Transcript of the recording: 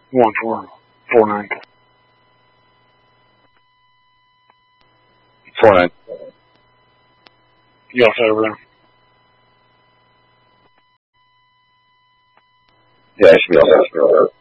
490. 490. You all set over there? Yeah, I should be all set.